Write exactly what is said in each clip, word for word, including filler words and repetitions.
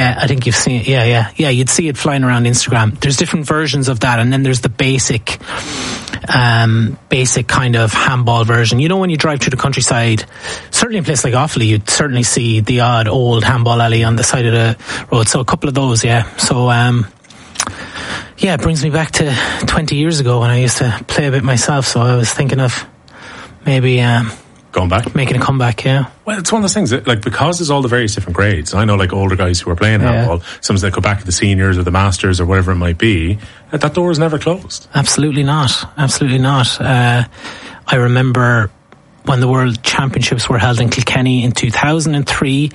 Yeah, I think you've seen it. Yeah, yeah, yeah. You'd see it flying around Instagram. There's different versions of that, and then there's the basic, um, basic kind of handball version. You know, when you drive through the countryside, certainly in a place like Offaly, you'd certainly see the odd old handball alley on the side of the road. So a couple of those, yeah. So, um, yeah, it brings me back to twenty years ago when I used to play a bit myself. So I was thinking of maybe um, going back, making a comeback. Yeah. Well, it's one of those things that, like, because there's all the various different grades. I know, like, older guys who are playing handball, yeah. Sometimes they go back to the seniors or the masters or whatever it might be. That door is never closed. Absolutely not. Absolutely not. Uh, I remember when the World Championships were held in Kilkenny in two thousand three,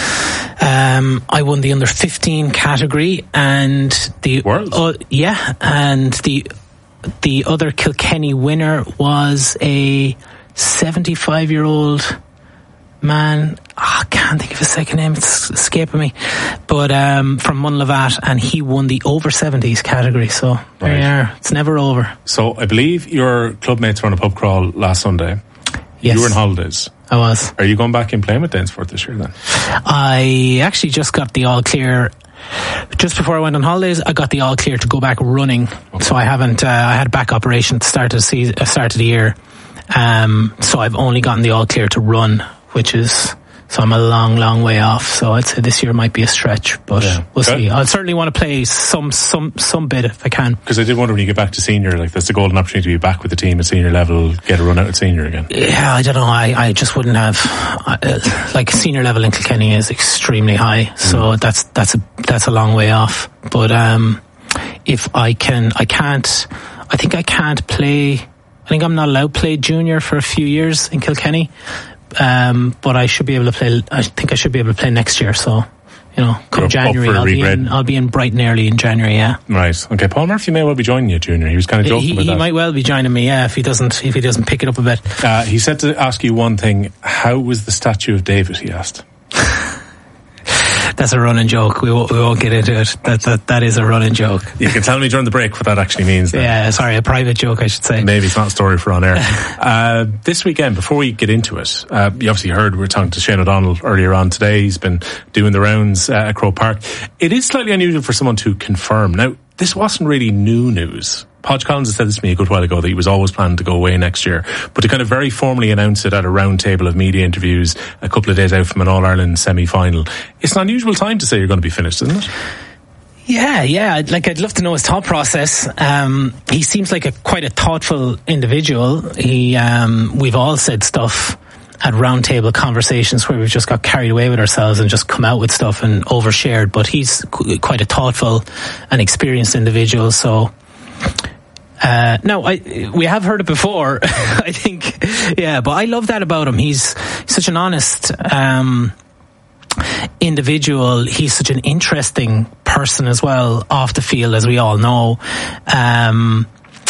um, I won the under fifteen category, and the World? Uh, yeah, and the the other Kilkenny winner was a seventy-five year old man. Oh, I can't think of his second name, it's escaping me, but um, from Munlavat, and he won the over seventies category. So there right. you are. It's never over. So I believe your club mates were on a pub crawl last Sunday. Yes. You were on holidays. I was. Are you going back and playing with Danesfort this year then? I actually just got the all clear just before I went on holidays. I got the all clear to go back running. Okay. So I haven't. Uh, I had a back operation at the start of the season, uh, start of the year. Um, so I've only gotten the all clear to run, which is. So I'm a long, long way off. So I'd say this year might be a stretch, but yeah. we'll see. I'll certainly want to play some, some, some bit if I can. Because I did wonder when you get back to senior, like that's the golden opportunity to be back with the team at senior level, get a run out at senior again. Yeah, I don't know. I, I just wouldn't have, uh, like senior level in Kilkenny is extremely high. So mm. that's, that's a, that's a long way off. But, um, if I can, I can't, I think I can't play, I think I'm not allowed to play junior for a few years in Kilkenny. Um, but I should be able to play. I think I should be able to play next year. So, you know, come January, I'll be, in, I'll be in Brighton early in January. Yeah. Right. Okay. Paul Murphy may well be joining you, Junior. He was kind of joking he, about he that. He might well be joining me. Yeah, if he doesn't, if he doesn't pick it up a bit. Uh, he said to ask you one thing. How was the statue of David? He asked. That's a running joke. We won't, we won't get into it. That, that that is a running joke. You can tell me during the break what that actually means then. Yeah, sorry, a private joke, I should say. Maybe it's not a story for on air. uh, this weekend, before we get into it, uh, you obviously heard we were talking to Shane O'Donnell earlier on today. He's been doing the rounds uh, at Croke Park. It is slightly unusual for someone to confirm. Now, this wasn't really new news. Podge Collins has said this to me a good while ago that he was always planning to go away next year, but to kind of very formally announce it at a round table of media interviews a couple of days out from an All-Ireland semi-final, it's an unusual time to say you're going to be finished, isn't it? Yeah, yeah. Like, I'd love to know his thought process. Um, he seems like a quite a thoughtful individual. He, um, we've all said stuff at round table conversations where we've just got carried away with ourselves and just come out with stuff and overshared, but he's qu- quite a thoughtful and experienced individual, so... Uh, no, I, we have heard it before, I think. Yeah, but I love that about him. He's such an honest, um, individual. He's such an interesting person as well, off the field, as we all know. Um,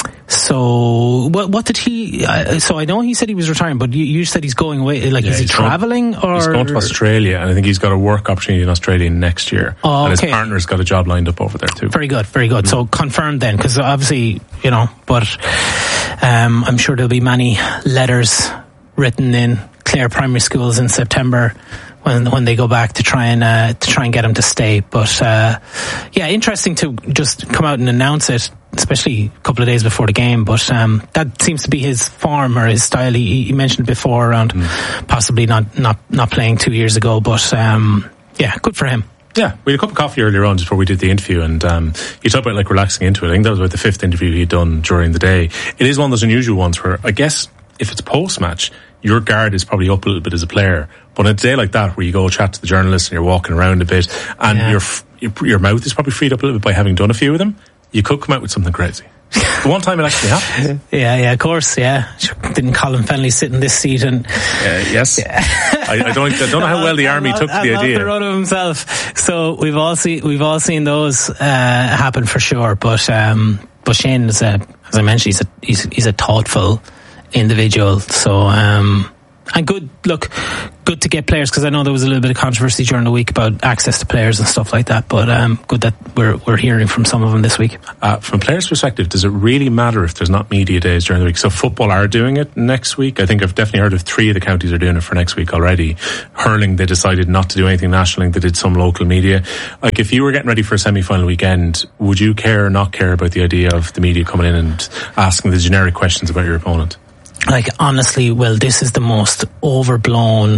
so what, what did he, uh, so I know he said he was retiring, but you, you said he's going away, like, yeah, is he travelling or? He's going to Australia, and I think he's got a work opportunity in Australia next year. Oh, and okay. his partner's got a job lined up over there too. Very good, very good. Mm. So confirmed then, because obviously, you know, but um, I'm sure there'll be many letters written in Clare primary schools in September when when they go back to try and uh, to try and get him to stay. But uh, yeah, interesting to just come out and announce it, especially a couple of days before the game. But um, that seems to be his form or his style. He, he mentioned before around mm. possibly not, not, not playing two years ago. But um, yeah, good for him. Yeah, we had a cup of coffee earlier on just before we did the interview, and um, you talked about like relaxing into it. I think that was about the fifth interview he'd done during the day. It is one of those unusual ones where I guess if it's post-match, your guard is probably up a little bit as a player. But on a day like that where you go chat to the journalists and you're walking around a bit and yeah. your, your your mouth is probably freed up a little bit by having done a few of them, you could come out with something crazy. The one time it actually happened. Yeah, yeah, of course, yeah. Didn't Colin Fennelly sit in this seat and... Uh, yes. Yeah. I, I don't I don't know how well the army I'm took not, to the I'm idea. The run of himself. So we've all seen we've all seen those uh, happen for sure. But um, but Shane is a, as I mentioned, he's a he's, he's a thoughtful individual. So um, and good, look, good to get players, because I know there was a little bit of controversy during the week about access to players and stuff like that, but um, good that we're we're hearing from some of them this week. Uh, from a player's perspective, does it really matter if there's not media days during the week? So football are doing it next week. I think I've definitely heard of three of the counties are doing it for next week already. Hurling, they decided not to do anything national, they did some local media. Like, if you were getting ready for a semi-final weekend, would you care or not care about the idea of the media coming in and asking the generic questions about your opponent? Like, honestly, well, this is the most overblown,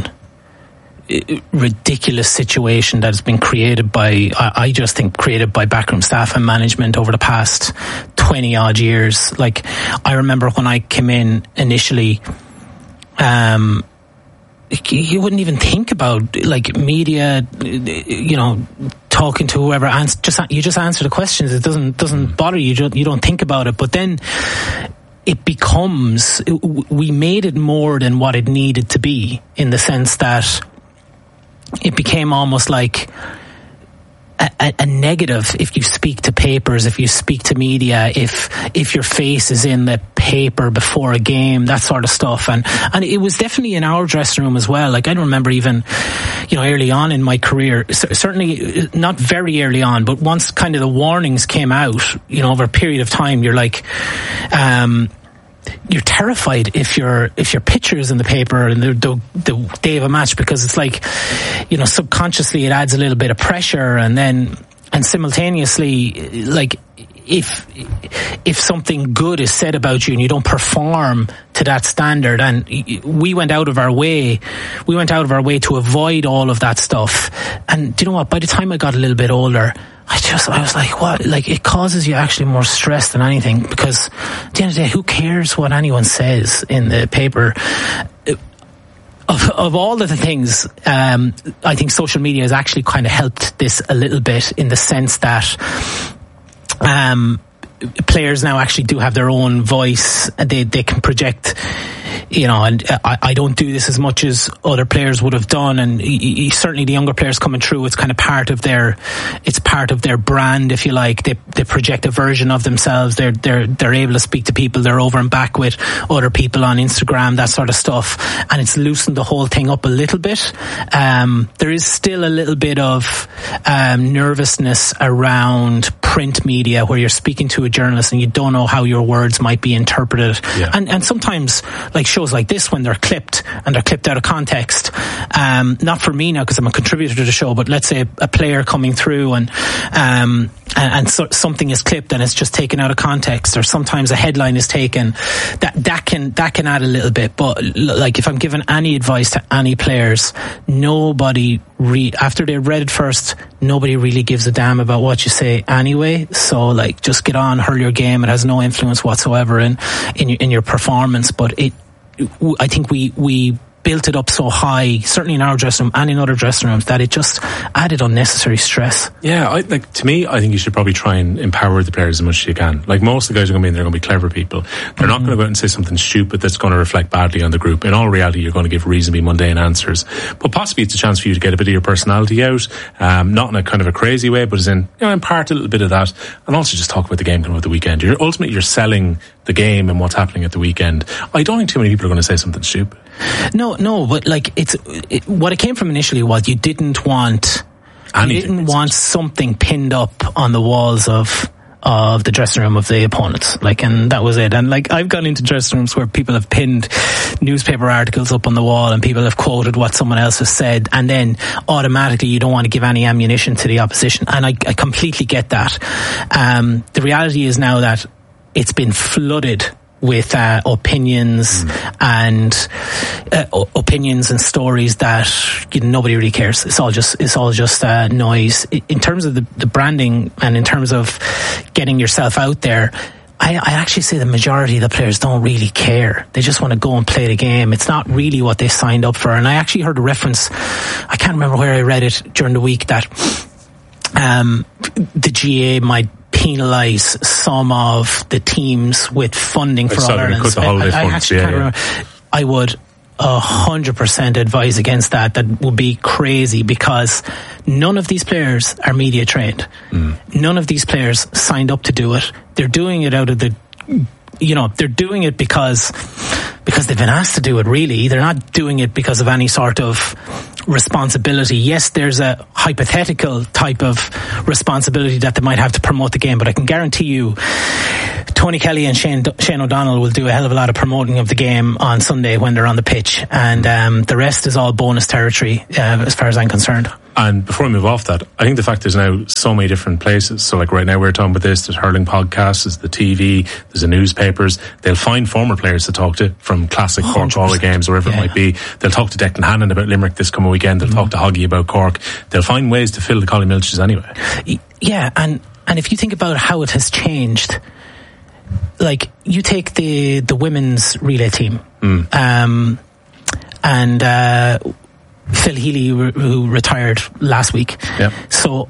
ridiculous situation that has been created by, I just think, created by backroom staff and management over the past twenty odd years. Like, I remember when I came in initially, um, you wouldn't even think about, like, media, you know, talking to whoever, ans- just you just answer the questions. It doesn't doesn't bother you. You don't, you don't think about it. But then it becomes, we made it more than what it needed to be, in the sense that it became almost like a, a, a negative if you speak to papers, if you speak to media, if if your face is in the paper before a game, that sort of stuff. And and it was definitely in our dressing room as well. Like, I remember even, you know, early on in my career, certainly not very early on, but once kind of the warnings came out, you know, over a period of time, you're like, um, you're terrified if your if your picture is in the paper and the, the, the day of a match, because it's like, you know, subconsciously it adds a little bit of pressure, and then and simultaneously, like, if if something good is said about you and you don't perform to that standard, and we went out of our way we went out of our way to avoid all of that stuff. And do you know what, by the time I got a little bit older, I just, I was like, what? Like, it causes you actually more stress than anything, because at the end of the day, who cares what anyone says in the paper? Of, of all of the things, um, I think social media has actually kind of helped this a little bit, in the sense that um, players now actually do have their own voice. They they can project, you know, and I, I don't do this as much as other players would have done, and y- y- certainly the younger players coming through, it's kind of part of their, it's part of their brand, if you like. They they project a version of themselves. They're they're they're able to speak to people. They're over and back with other people on Instagram, that sort of stuff, and it's loosened the whole thing up a little bit. Um, there is still a little bit of um, nervousness around print media, where you're speaking to a journalist and you don't know how your words might be interpreted, yeah. and and sometimes, like shows like this, when they're clipped and they're clipped out of context, um, not for me now because I'm a contributor to the show, but let's say a, a player coming through and um, and, and so, something is clipped and it's just taken out of context, or sometimes a headline is taken, that that can that can add a little bit. But like, if I'm giving any advice to any players, nobody read after they've read it first, nobody really gives a damn about what you say anyway. So like, just get on, hurl your game. It has no influence whatsoever in in your, in your performance. But it, I think we we built it up so high, certainly in our dressing room and in other dressing rooms, that it just added unnecessary stress. Yeah, I, like to me, I think you should probably try and empower the players as much as you can. Like, most of the guys are going to be in, they're going to be clever people. They're mm-hmm. not going to go out and say something stupid that's going to reflect badly on the group. In all reality, you're going to give reasonably mundane answers. But possibly it's a chance for you to get a bit of your personality out, um, not in a kind of a crazy way, but as in, you know, impart a little bit of that, and also just talk about the game coming out the weekend. You're ultimately you're selling the game and what's happening at the weekend. I don't think too many people are going to say something stupid. No, no, but like, it's it, what it came from initially was you didn't want Anything, you didn't want something pinned up on the walls of of the dressing room of the opponents, like, and that was it. And like, I've gone into dressing rooms where people have pinned newspaper articles up on the wall and people have quoted what someone else has said, and then automatically you don't want to give any ammunition to the opposition. And I, I completely get that. Um, the reality is now that it's been flooded with uh, opinions mm. and uh, opinions and stories that, you know, nobody really cares. It's all just it's all just uh, noise. In terms of the, the branding and in terms of getting yourself out there, I, I actually say the majority of the players don't really care. They just want to go and play the game. It's not really what they signed up for. And I actually heard a reference, I can't remember where I read it during the week, that um, the G A might penalise some of the teams with funding for All Ireland. I, I actually can't remember. I would a hundred percent advise against that. That would be crazy, because none of these players are media trained. Mm. None of these players signed up to do it. They're doing it out of the you know, they're doing it because because they've been asked to do it, really. They're not doing it because of any sort of responsibility. Yes, there's a hypothetical type of responsibility that they might have to promote the game, but I can guarantee you Tony Kelly and Shane, Shane O'Donnell will do a hell of a lot of promoting of the game on Sunday when they're on the pitch, and um, the rest is all bonus territory uh, as far as I'm concerned. And before we move off that, I think the fact there's now so many different places. So like right now we're talking about this, there's hurling podcasts, there's the T V, there's the newspapers. They'll find former players to talk to from classic Cork Galway games, wherever yeah. it might be. They'll talk to Declan Hannon about Limerick this coming weekend. They'll mm-hmm. talk to Hoggy about Cork. They'll find ways to fill the Collie Milches anyway. Yeah, and, and if you think about how it has changed, like you take the, the women's relay team, mm. um, and, uh, Phil Healy, who retired last week. Yep. So,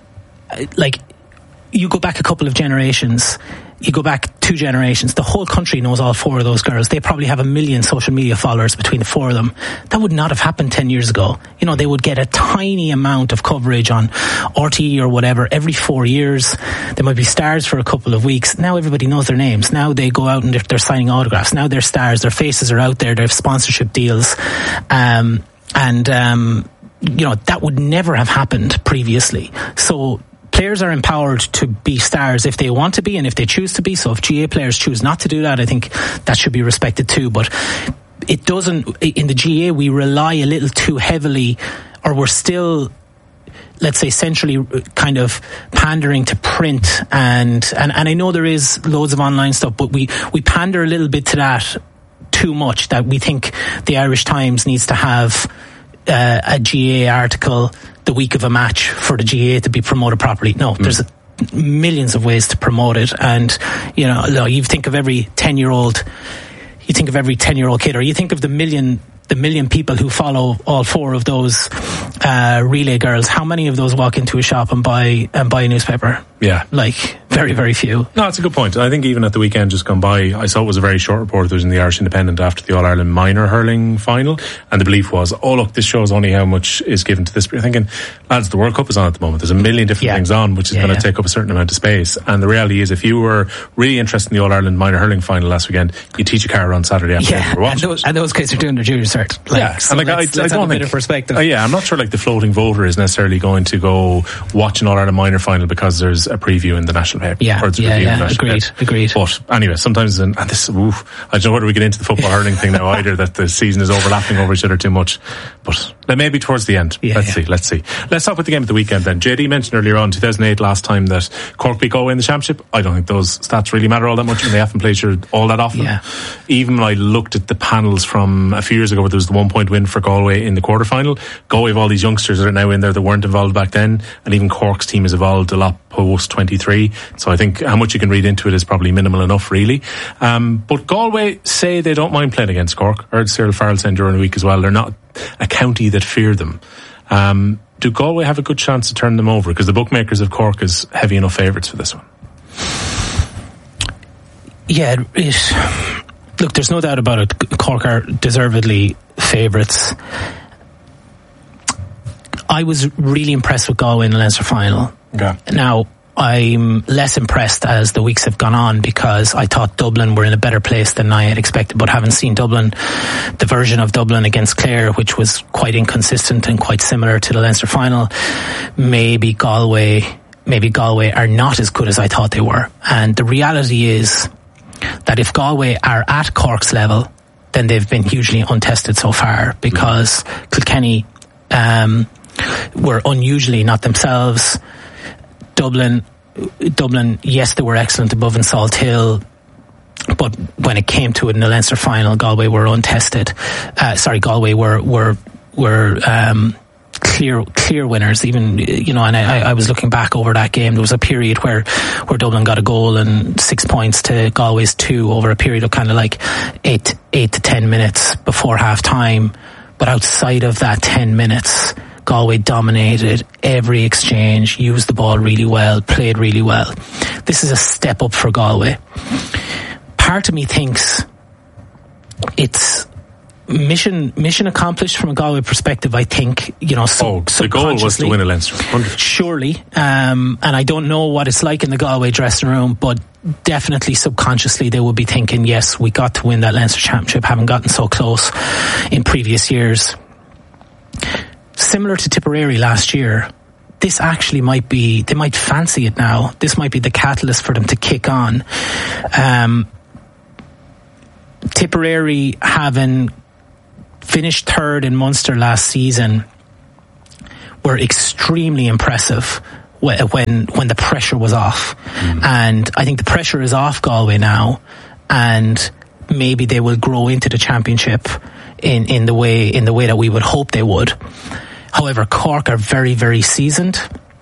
like, you go back a couple of generations, you go back two generations, the whole country knows all four of those girls. They probably have a million social media followers between the four of them. That would not have happened ten years ago. You know, they would get a tiny amount of coverage on R T E or whatever every four years. They might be stars for a couple of weeks. Now everybody knows their names. Now they go out and they're, they're signing autographs. Now they're stars. Their faces are out there. They have sponsorship deals. Um... And, um, you know, that would never have happened previously. So players are empowered to be stars if they want to be and if they choose to be. So if G A A players choose not to do that, I think that should be respected too. But it doesn't, in the G A A, we rely a little too heavily, or we're still, let's say, centrally kind of pandering to print. And, and, and I know there is loads of online stuff, but we, we pander a little bit to that too much, that we think the Irish Times needs to have uh, a G A A article the week of a match for the G A A to be promoted properly. No, mm. there's a, millions of ways to promote it, and you know, you think of every ten year old, you think of every ten year old kid, or you think of the million the million people who follow all four of those uh, relay girls. How many of those walk into a shop and buy and buy a newspaper? Yeah, like very, very few. No, that's a good point. I think even at the weekend just gone by, I saw it was a very short report that was in the Irish Independent after the All-Ireland minor hurling final, and the belief was, oh look, this shows only how much is given to this. But you're thinking, lads, the World Cup is on at the moment. There's a million different yeah. things on, which is yeah, going to yeah. take up a certain amount of space. And the reality is, if you were really interested in the All-Ireland minor hurling final last weekend, you teach a car on Saturday afternoon. Yeah, and those, and those kids are doing their junior cert. Like, yeah, so and like, let's, I, let's I don't have a think, bit of perspective. Uh, yeah, I'm not sure like the floating voter is necessarily going to go watch an All-Ireland minor final because there's a preview in the national paper. Yeah, or it's yeah, yeah. Agreed, paper. agreed. But anyway, sometimes, and this, oof, I don't know whether we get into the football hurling thing now either, that the season is overlapping over each other too much. But maybe towards the end. Yeah, let's yeah. see, let's see. Let's start with the game of the weekend then. J D mentioned earlier on, two thousand eight, last time that Cork beat Galway in the championship. I don't think those stats really matter all that much, and they haven't played sure all that often. Yeah. Even when I looked at the panels from a few years ago where there was the one point win for Galway in the quarter-final, Galway have all these youngsters that are now in there that weren't involved back then, and even Cork's team has evolved a lot post twenty-three. So I think how much you can read into it is probably minimal enough, really. Um, but Galway say they don't mind playing against Cork. I heard Cyril Farrell saying during the week as well, they're not a county that fear them. Um, do Galway have a good chance to turn them over? Because the bookmakers of Cork is heavy enough favourites for this one. Yeah, it, look, there's no doubt about it. Cork are deservedly favourites. I was really impressed with Galway in the Leinster final. Okay. Now, I'm less impressed as the weeks have gone on, because I thought Dublin were in a better place than I had expected, but having seen Dublin, the version of Dublin against Clare, which was quite inconsistent and quite similar to the Leinster final, maybe Galway, maybe Galway are not as good as I thought they were. And the reality is that if Galway are at Cork's level, then they've been hugely untested so far, because Kilkenny um, were unusually not themselves. Dublin, Dublin, yes, they were excellent above in Salt Hill, but when it came to it in the Leinster final, Galway were untested. Uh, sorry, Galway were were were um, clear clear winners. Even, you know, and I, I was looking back over that game. There was a period where where Dublin got a goal and six points to Galway's two over a period of kind of like eight eight to ten minutes before half time. But outside of that ten minutes, Galway dominated every exchange, used the ball really well, played really well. This is a step up for Galway. Part of me thinks it's mission mission accomplished from a Galway perspective, I think. You know, so, oh, the goal was to win a Leinster. one hundred percent. Surely. Um, and I don't know what it's like in the Galway dressing room, but definitely subconsciously they will be thinking, yes, we got to win that Leinster Championship, having gotten so close in previous years. Similar to Tipperary last year, this actually might be, they might fancy it now. This might be the catalyst for them to kick on. Um, Tipperary, having finished third in Munster last season, were extremely impressive when when the pressure was off. Mm. And I think the pressure is off Galway now, and maybe they will grow into the championship in, in the way in the way that we would hope they would. However, Cork are very, very seasoned.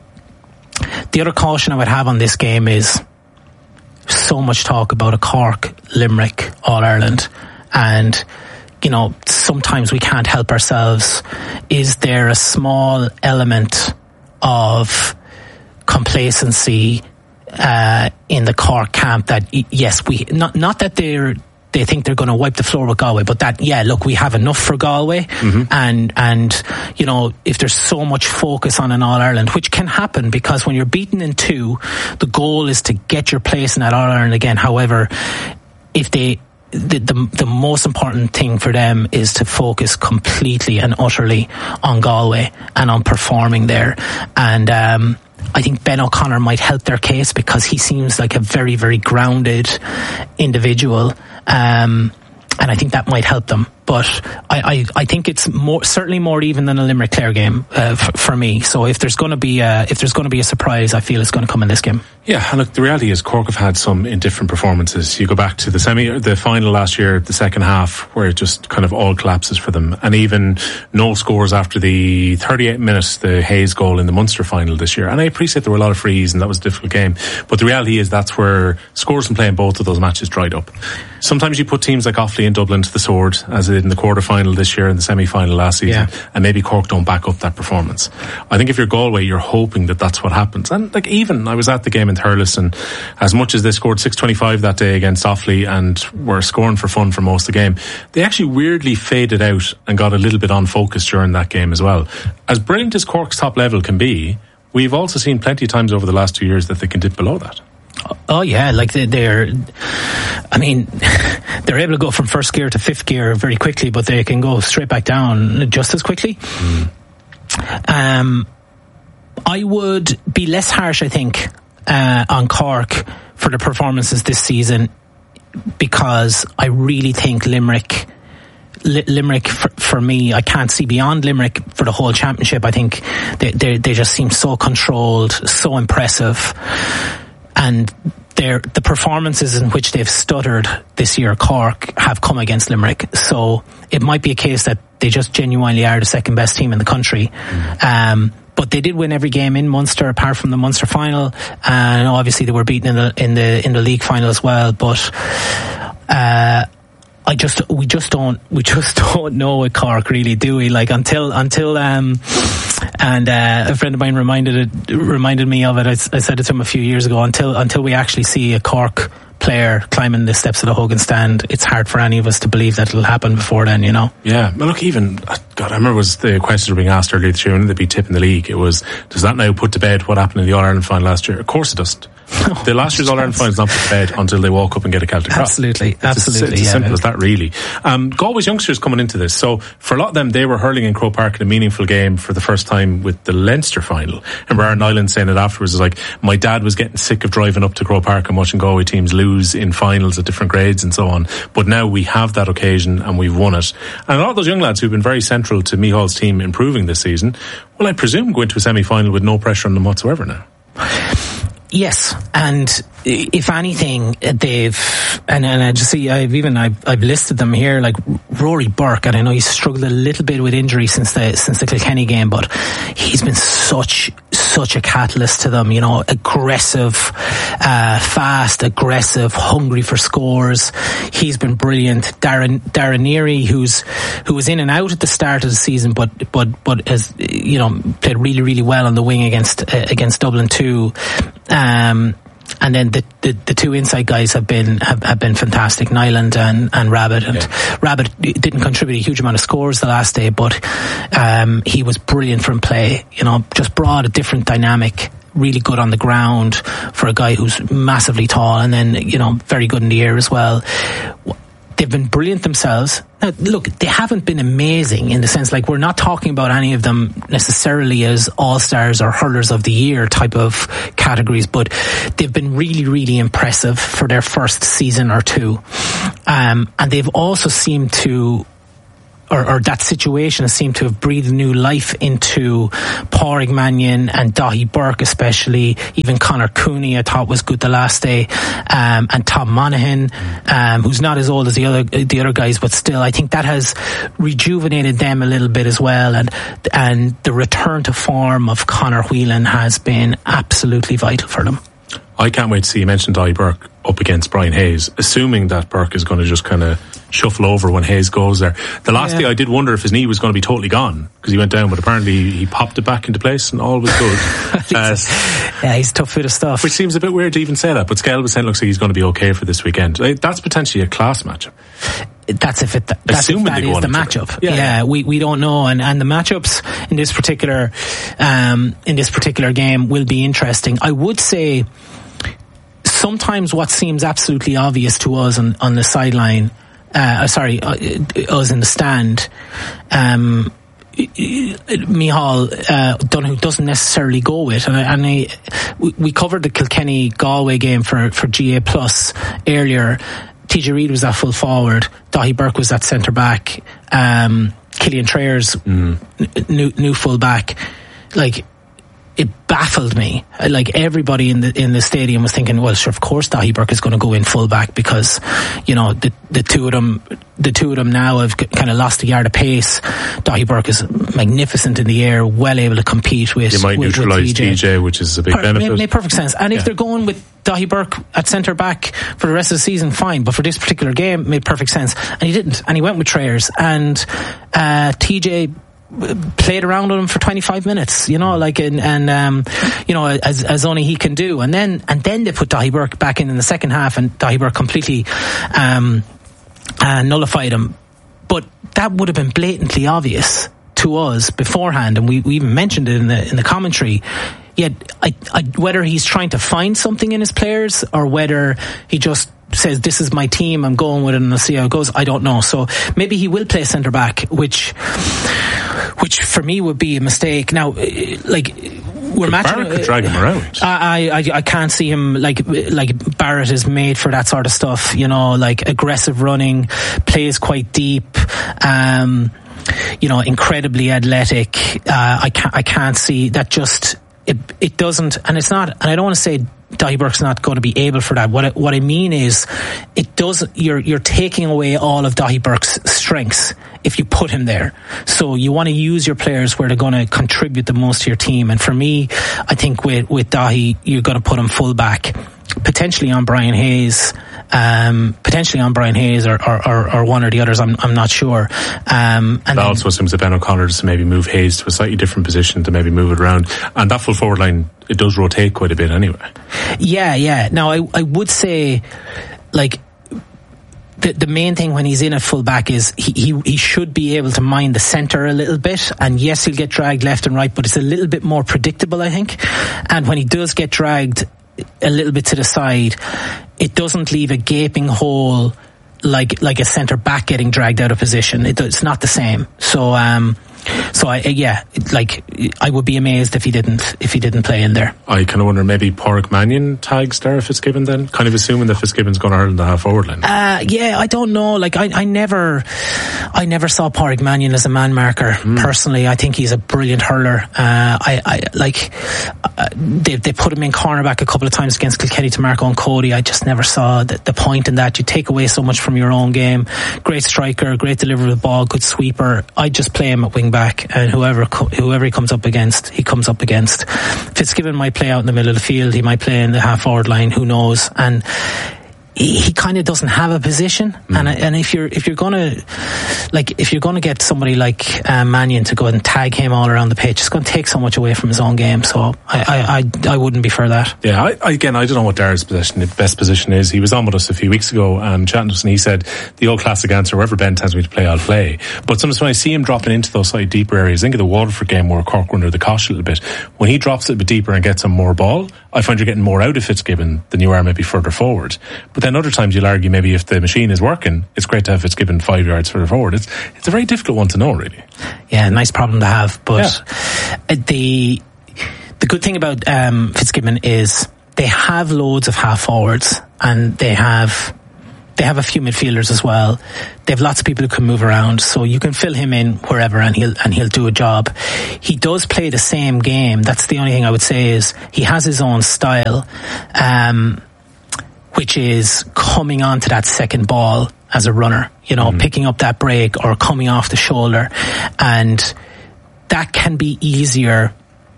The other caution I would have on this game is so much talk about a Cork, Limerick, All-Ireland, and you know, sometimes we can't help ourselves. Is there a small element of complacency uh, in the Cork camp that yes, we not not that they're they think they're going to wipe the floor with Galway, but that yeah, look, we have enough for Galway, mm-hmm. and and you know, if there's so much focus on an All Ireland, which can happen because when you're beaten in two, the goal is to get your place in that All Ireland again. However, if they The, the the most important thing for them is to focus completely and utterly on Galway and on performing there. And um, I think Ben O'Connor might help their case because he seems like a very, very grounded individual. Um, and I think that might help them. But I, I, I think it's more certainly more even than a Limerick Clare game uh, f- for me. So if there's going to be a, if there's going to be a surprise, I feel it's going to come in this game. Yeah, and look, the reality is Cork have had some indifferent performances. You go back to the semi, the final last year, the second half, where it just kind of all collapses for them, and even no scores after the thirty-eight minutes, the Hayes goal in the Munster final this year. And I appreciate there were a lot of frees, and that was a difficult game. But the reality is that's where scores from playing both of those matches dried up. Sometimes you put teams like Offaly and Dublin to the sword, as it did in the quarter final this year and the semi final last season, yeah. and maybe Cork don't back up that performance. I think if you're Galway, you're hoping that that's what happens. And like, even I was at the game in Thurles, and as much as they scored six twenty-five that day against Offaly and were scoring for fun for most of the game, they actually weirdly faded out and got a little bit unfocused during that game as well. As brilliant as Cork's top level can be, we've also seen plenty of times over the last two years that they can dip below that. Oh yeah, like they're, I mean, they're able to go from first gear to fifth gear very quickly, but they can go straight back down just as quickly. Mm. Um, I would be less harsh, I think, uh, on Cork for the performances this season, because I really think Limerick, L- Limerick for, for me, I can't see beyond Limerick for the whole championship. I think they they, they just seem so controlled, so impressive. And their the performances in which they've stuttered this year, Cork, have come against Limerick. So it might be a case that they just genuinely are the second best team in the country. Mm. Um, but they did win every game in Munster, apart from the Munster final. And obviously they were beaten in the in the in the league final as well. But uh, I just we just don't we just don't know with Cork, really, do we? Like until until. Um, And uh, a friend of mine reminded it, reminded me of it. I, I said it to him a few years ago. Until until we actually see a Cork player climbing the steps of the Hogan stand, it's hard for any of us to believe that it'll happen before then. You know. Yeah. Well, look, even God, I remember it was the questions were being asked earlier this year when they'd be tipping the league. It was, does that now put to bed what happened in the All Ireland final last year? Of course it doesn't. No, the last year's All Ireland final is not put to bed until they walk up and get a Celtic Cross. Absolutely, it's absolutely. As, it's yeah, as simple yeah. as that, really. Um, Galway's youngsters coming into this, so for a lot of them, they were hurling in Croke Park in a meaningful game for the first time with the Leinster final. And Aaron Nyland saying it afterwards, was like, my dad was getting sick of driving up to Croke Park and watching Galway teams lose in finals at different grades and so on. But now we have that occasion and we've won it. And a lot of those young lads who've been very central to Mihall's team improving this season, well, I presume go into a semi-final with no pressure on them whatsoever now. Yes, and if anything, they've and, and I just see I've even I've, I've listed them here, like Rory Burke, and I know he's struggled a little bit with injury since the since the Kilkenny game, but he's been such such a catalyst to them. You know, aggressive, uh, fast, aggressive, hungry for scores. He's been brilliant. Darren Darren Neary, who's who was in and out at the start of the season, but but but has you know played really really well on the wing against uh, against Dublin too. Um, and then the, the, the two inside guys have been have, have been fantastic, Nyland and, and Rabbit. And yeah. Rabbit didn't contribute a huge amount of scores the last day, but um, he was brilliant from play. You know, just brought a different dynamic. Really good on the ground for a guy who's massively tall, and then, you know, very good in the air as well. They've been brilliant themselves. Now, look, they haven't been amazing in the sense, like, we're not talking about any of them necessarily as all-stars or hurlers of the year type of categories, but they've been really, really impressive for their first season or two. Um, and they've also seemed to Or, or that situation seemed to have breathed new life into Pádraig Mannion and Daithí Burke, especially. Even Conor Cooney, I thought, was good the last day, um, and Tom Monaghan, um, who's not as old as the other the other guys, but still, I think that has rejuvenated them a little bit as well. And and the return to form of Conor Whelan has been absolutely vital for them. I can't wait to see you mentioned Daithí Burke up against Brian Hayes, assuming that Burke is going to just kind of shuffle over when Hayes goes there. The last yeah. day I did wonder if his knee was going to be totally gone because he went down, but apparently he popped it back into place and all was good. uh, yeah, he's a tough bit of stuff. Which seems a bit weird to even say that, but Skelvin was saying looks like he's going to be okay for this weekend. That's potentially a class matchup. That's if it. That's Assuming if that is the matchup. Yeah, yeah, we we don't know, and and the matchups in this particular um, in this particular game will be interesting. I would say sometimes what seems absolutely obvious to us on on the sideline, uh, sorry, uh, us in the stand, um, Micheál uh, Donoghue doesn't necessarily go with, and, I, and I, we covered the Kilkenny Galway game for for G A Plus earlier. T J Reid was that full forward, Daithí Burke was that centre back, um, Killian Trayers mm. n- new new full back. Like, it baffled me. Like, everybody in the in the stadium was thinking, well, sure, of course Daithí Burke is going to go in full back because, you know, the the two of them the two of them now have kind of lost a yard of pace. Daithí Burke is magnificent in the air, well able to compete with. You might with, neutralise with T J. T J, which is a big per- benefit. Made, made perfect sense. And if yeah. they're going with Daithí Burke at centre back for the rest of the season, fine. But for this particular game, it made perfect sense. And he didn't. And he went with Trayers. And uh, T J played around with him for twenty-five minutes, you know, like, and, and um, you know, as as only he can do. And then and then they put Daithí Burke back in in the second half, and Daithí Burke completely um, uh, nullified him. But that would have been blatantly obvious to us beforehand, and we, we even mentioned it in the in the commentary. Yet, I, I, whether he's trying to find something in his players or whether he just says, this is my team, I'm going with it and I'll see how it goes, I don't know. So maybe he will play centre back, which which for me would be a mistake. Now, like, we're matching. Barrett could drag him around. I, I I can't see him, like like Barrett is made for that sort of stuff. You know, like aggressive running, plays quite deep. Um, you know, incredibly athletic. Uh, I can't I can't see that. Just it it doesn't, and it's not. And I don't want to say Daithí Burke's not going to be able for that. What I, what I mean is, it does. You're you're taking away all of Daithí Burke's strengths if you put him there. So you want to use your players where they're going to contribute the most to your team. And for me, I think with with Daithí, you're going to put him full back, potentially on Brian Hayes, um, potentially on Brian Hayes or, or, or, or one or the others. I'm I'm not sure. Um, and that then, also seems that Ben O'Connor to maybe move Hayes to a slightly different position to maybe move it around. And that full forward line, it does rotate quite a bit anyway. Yeah, yeah. Now I I would say, like, The, the main thing when he's in at full back is he, he he should be able to mind the centre a little bit, and yes, he'll get dragged left and right, but it's a little bit more predictable, I think. And when he does get dragged a little bit to the side, it doesn't leave a gaping hole like like a centre back getting dragged out of position. It, it's not the same. So um so I yeah like I would be amazed if he didn't if he didn't play in there. I kind of wonder maybe Pádraig Mannion tags Dara Fitzgibbon then, kind of assuming that Fitzgibbon's going to hurl in the half forward line. Uh, yeah, I don't know. Like I, I never, I never saw Pádraig Mannion as a man marker mm. personally. I think he's a brilliant hurler. Uh, I, I like uh, they they put him in cornerback a couple of times against Kilkenny to Marco and Cody. I just never saw the, the point in that. You take away so much from your own game. Great striker, great delivery of the ball, good sweeper. I just play him at wing back, and whoever whoever he comes up against, he comes up against. Fitzgibbon might play out in the middle of the field. He might play in the half forward line. Who knows? And he, he kind of doesn't have a position, mm. and and if you're if you're gonna like if you're gonna get somebody like uh, Mannion to go and tag him all around the pitch, it's going to take so much away from his own game. So I I, I, I wouldn't be for that. Yeah, I, I, again, I don't know what Dara's position, best position is. He was on with us a few weeks ago and chatting to us, and he said the old classic answer: wherever Ben tells me to play, I'll play. But sometimes when I see him dropping into those slightly deeper areas, I think of the Waterford game where Cork were under the cosh a little bit. When he drops it a bit deeper and gets some more ball, I find you're getting more out of Fitzgibbon than you are maybe further forward. But then other times you'll argue maybe if the machine is working, it's great to have Fitzgibbon five yards further forward. It's it's a very difficult one to know, really. Yeah, nice problem to have. But yeah. the the good thing about um, Fitzgibbon is they have loads of half forwards, and they have they have a few midfielders as well. They have lots of people who can move around, so you can fill him in wherever, and he'll and he'll do a job. He does play the same game. That's the only thing I would say is he has his own style, um, which is coming onto that second ball as a runner. You know, mm. picking up that break or coming off the shoulder, and that can be easier.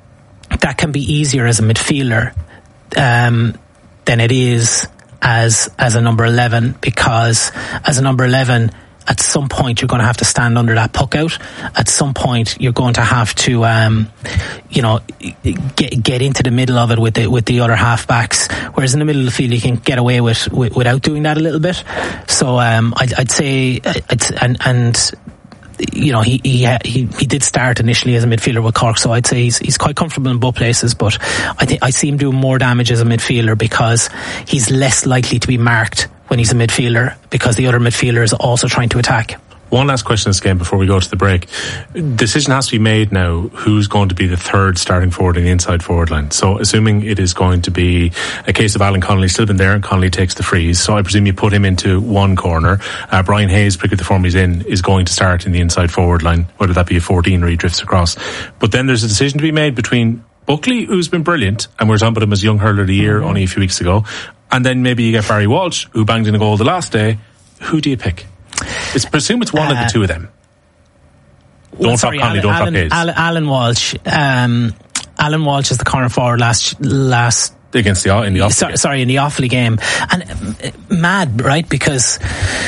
That can be easier as a midfielder um, than it is as as a number eleven, because as a number eleven, at some point you're going to have to stand under that puck out. At some point you're going to have to, um, you know, get get into the middle of it with the with the other halfbacks. Whereas in the middle of the field you can get away with, with without doing that a little bit. So um, I'd, I'd say, I'd, and and. You know, he, he he he did start initially as a midfielder with Cork, so I'd say he's he's quite comfortable in both places. But I think I see him doing more damage as a midfielder because he's less likely to be marked when he's a midfielder, because the other midfielder is also trying to attack. One last question this game before we go to the break. Decision has to be made now who's going to be the third starting forward in the inside forward line. So assuming it is going to be a case of Alan Connolly still been there and Connolly takes the freeze, so I presume you put him into one corner. Uh, Brian Hayes, particularly the form he's in, is going to start in the inside forward line, whether that be a fourteen or he drifts across. But then there's a decision to be made between Buckley, who's been brilliant, and we were talking about him as Young Hurler of the Year only a few weeks ago, and then maybe you get Barry Walsh, who banged in a goal the last day. Who do you pick? It's presume it's one uh, of the two of them. Don't well, sorry, drop Connolly, Alan, don't Alan, drop Hayes. Alan, Alan Walsh. Um, Alan Walsh is the corner forward last last against the in the Offaly so, game. Sorry, in the Offaly game, and uh, mad, right? Because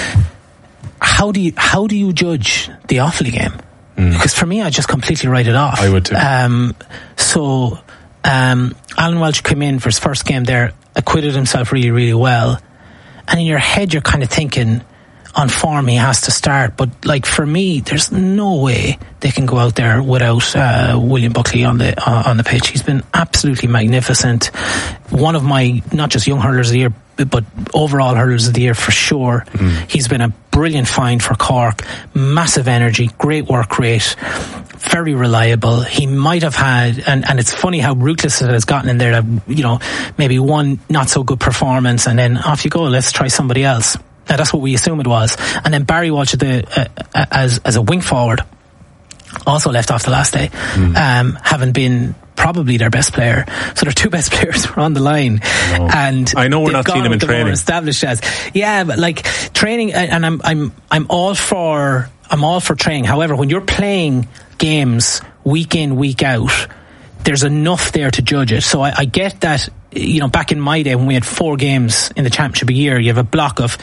how do you how do you judge the Offaly game? Mm. Because for me, I just completely write it off. I would too. Um, so um, Alan Walsh came in for his first game there, acquitted himself really, really well, and in your head, you're kind of thinking, on form he has to start, but like for me there's no way they can go out there without uh, William Buckley on the uh, on the pitch. He's been absolutely magnificent, one of my not just young hurlers of the year but overall hurlers of the year for sure. Mm. He's been a brilliant find for Cork, massive energy, great work rate, very reliable. He might have had, and, and it's funny how ruthless it has gotten in there, that, you know, maybe one not so good performance and then off you go, let's try somebody else. Now, that's what we assume it was. And then Barry Walsh the, uh, as as a wing forward also left off the last day, mm. um, having been probably their best player. So their two best players were on the line. No. And I know we're not seeing them in the training. More established as, yeah, but like training, and I'm I'm I'm all for I'm all for training. However, when you're playing games week in, week out, there's enough there to judge it. So I, I get that. You know, back in my day when we had four games in the championship a year, you have a block of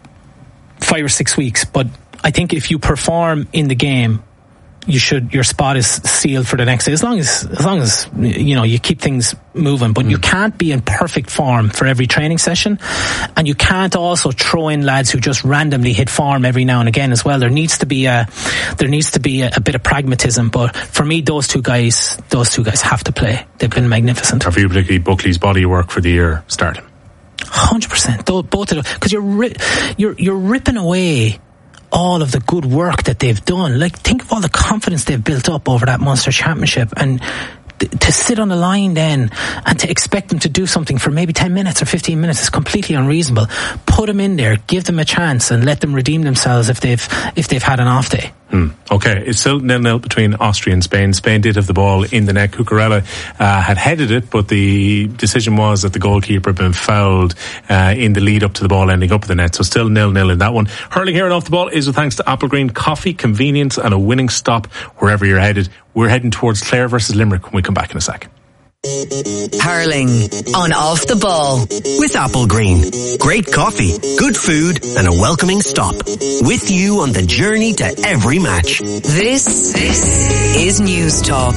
five or six weeks. But I think if you perform in the game, you should, your spot is sealed for the next day, as long as as long as you know you keep things moving. But mm. you can't be in perfect form for every training session, and you can't also throw in lads who just randomly hit form every now and again as well. There needs to be a there needs to be a, a bit of pragmatism. But for me, those two guys, those two guys have to play. They've been magnificent. For you, particularly Buckley's body work for the year starting. Hundred percent, both of them, because you're ri- you're you're ripping away all of the good work that they've done. Like, think of all the confidence they've built up over that Munster Championship, and th- to sit on the line then and to expect them to do something for maybe ten minutes or fifteen minutes is completely unreasonable. Put them in there, give them a chance, and let them redeem themselves if they've if they've had an off day. Hmm. Okay, it's still nil-nil between Austria and Spain. Spain did have the ball in the net. Cucurella uh, had headed it, but the decision was that the goalkeeper had been fouled uh, in the lead up to the ball ending up in the net. So still nil-nil in that one. Hurling here and off the ball is with thanks to Applegreen Coffee, convenience and a winning stop wherever you're headed. We're heading towards Clare versus Limerick when we come back in a second. Hurling on Off the Ball with Apple Green. Great coffee, good food and a welcoming stop. With you on the journey to every match. This, this is News Talk.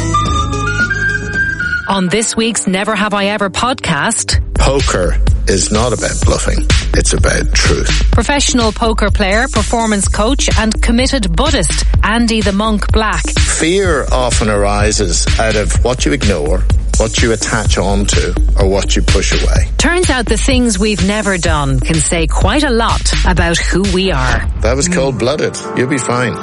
On this week's Never Have I Ever podcast, poker is not about bluffing, it's about truth. Professional poker player, performance coach and committed Buddhist Andy the Monk Black. Fear often arises out of what you ignore, what you attach onto, or what you push away. Turns out the things we've never done can say quite a lot about who we are. That was cold-blooded. You'll be fine.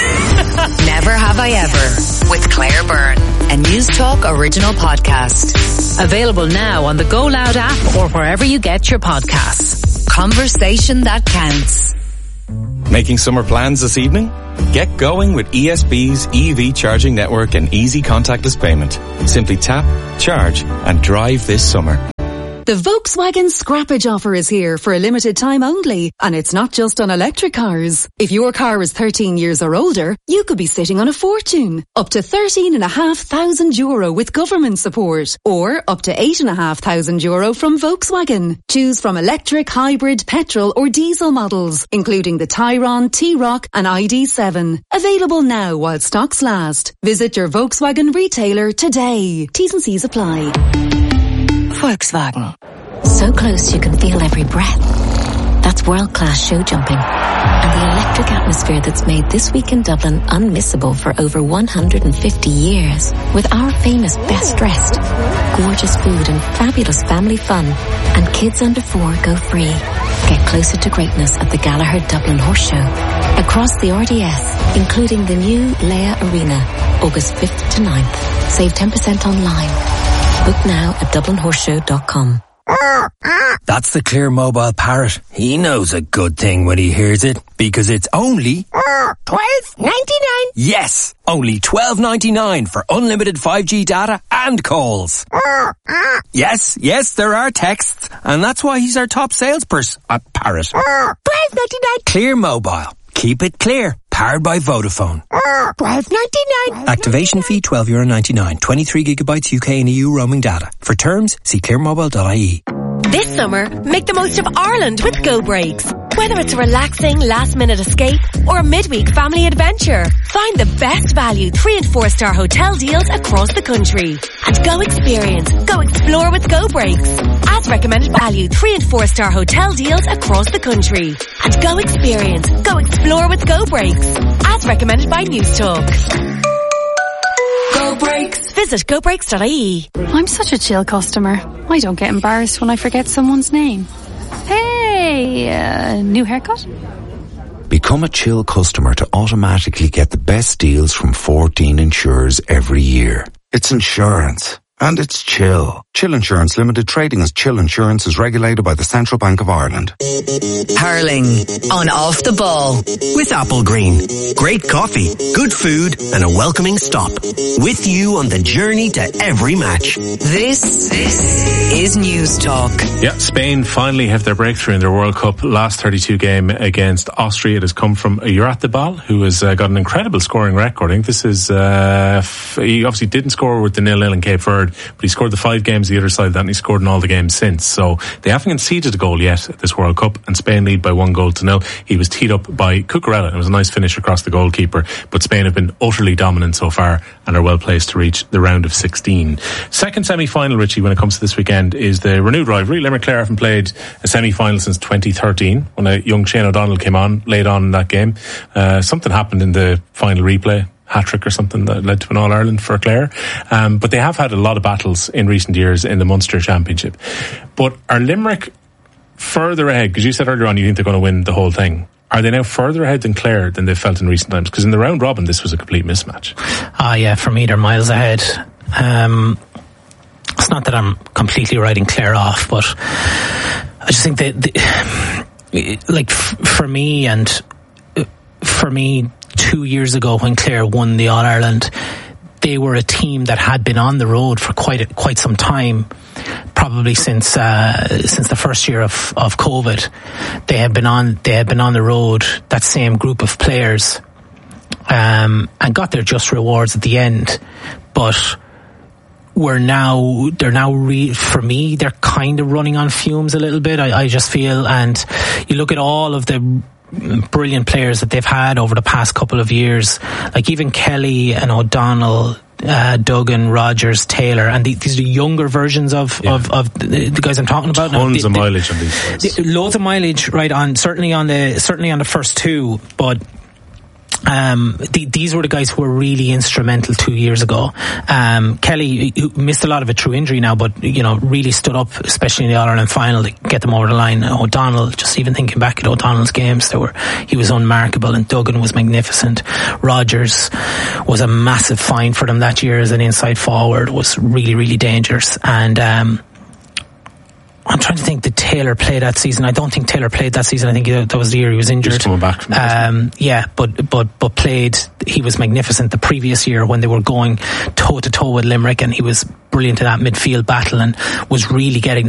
Never Have I Ever with Claire Byrne, a News Talk original podcast. Available now on the Go Loud app or wherever you get your podcasts. Conversation that counts. Making summer plans this evening? Get going with E S B's E V charging network and easy contactless payment. Simply tap, charge and drive this summer. The Volkswagen Scrappage offer is here for a limited time only, and it's not just on electric cars. If your car is thirteen years or older, you could be sitting on a fortune. Up to thirteen and a half thousand euro with government support, or up to eight and a half thousand euro from Volkswagen. Choose from electric, hybrid, petrol or diesel models, including the Tayron, T-Roc and I D seven. Available now while stocks last. Visit your Volkswagen retailer today. T's and C's apply. Volkswagen. So close you can feel every breath. That's world-class show jumping. And the electric atmosphere that's made this week in Dublin unmissable for over one hundred fifty years. With our famous Best Dressed, gorgeous food and fabulous family fun. And kids under four go free. Get closer to greatness at the Gallagher Dublin Horse Show. Across the R D S, including the new Leia Arena, August fifth to ninth. Save ten percent online. Book now at dublin horse show dot com. That's the Clear Mobile Parrot. He knows a good thing when he hears it, because it's only twelve ninety-nine. Yes, only twelve ninety-nine for unlimited five G data and calls. Yes, yes, there are texts, and that's why he's our top salesperson at Parrot. twelve ninety-nine. Clear Mobile. Keep it clear. Powered by Vodafone. twelve ninety-nine. Activation fee twelve euro ninety-nine. twenty-three gigabytes U K and E U roaming data. For terms, see clear mobile dot I E. This summer, make the most of Ireland with Go Breaks. Whether it's a relaxing last-minute escape or a midweek family adventure, find the best value three and four star hotel deals across the country. And go experience, go explore with Go Breaks. As recommended, value three and four star hotel deals across the country. And go experience, go explore with Go Breaks. As recommended by News Talk. Go Breaks. Visit go breaks dot I E. I'm such a chill customer. I don't get embarrassed when I forget someone's name. Hey, uh, new haircut? Become a chill customer to automatically get the best deals from fourteen insurers every year. It's insurance. And it's Chill. Chill Insurance Limited, trading as Chill Insurance, is regulated by the Central Bank of Ireland. Hurling on Off the Ball with Apple Green. Great coffee, good food and a welcoming stop. With you on the journey to every match. This, this is News Talk. Yeah, Spain finally have their breakthrough in their World Cup last thirty-two game against Austria. It has come from Oyarzabal, who has uh, got an incredible scoring record. I think this is, uh, f- he obviously didn't score with the nil-nil in Cape Verde, but he scored the five games the other side of that, and he scored in all the games since. So they haven't conceded a goal yet at this World Cup, and Spain lead by one goal to nil. He was teed up by Cucurella, and it was a nice finish across the goalkeeper, but Spain have been utterly dominant so far and are well placed to reach the round of sixteen. Second semi-final, Richie, when it comes to this weekend, is the renewed rivalry. Limerick-Clare haven't played a semi-final since twenty thirteen, when a young Shane O'Donnell came on, laid on in that game. Uh, something happened in the final replay, hat-trick or something, that led to an All-Ireland for Clare. Um, but they have had a lot of battles in recent years in the Munster Championship. But are Limerick further ahead? Because you said earlier on you think they're going to win the whole thing. Are they now further ahead than Clare than they've felt in recent times? Because in the round robin, this was a complete mismatch. Ah, uh, yeah, for me, they're miles ahead. Um, it's not that I'm completely writing Clare off, but I just think that, the, like, f- for me and for me, two years ago when Clare won the All-Ireland, they were a team that had been on the road for quite a, quite some time, probably since uh, since the first year of, of COVID. They had been on they had been on the road, that same group of players, um, and got their just rewards at the end. But we're now, they're now, re- for me, they're kind of running on fumes a little bit, I, I just feel. And you look at all of the brilliant players that they've had over the past couple of years, like even Kelly and O'Donnell, Uh, Duggan, Rogers, Taylor, and the, these are younger versions of, yeah. of, of the, the guys I'm talking about. Tons now, of the, mileage on these guys. The, loads of mileage, right? On certainly on the certainly on the first two, but. Um, the, these were the guys who were really instrumental two years ago. Um, Kelly, who missed a lot of it through injury now, but, you know, really stood up, especially in the All-Ireland final, to get them over the line. O'Donnell, just even thinking back at O'Donnell's games, there were, he was unmarkable, and Duggan was magnificent. Rogers was a massive find for them that year as an inside forward, was really, really dangerous. And, um, I'm trying to think, did Taylor play that season? I don't think Taylor played that season. I think that was the year he was injured. Just coming back from um, yeah, but but but played. He was magnificent the previous year when they were going toe to toe with Limerick, and he was brilliant in that midfield battle and was really getting the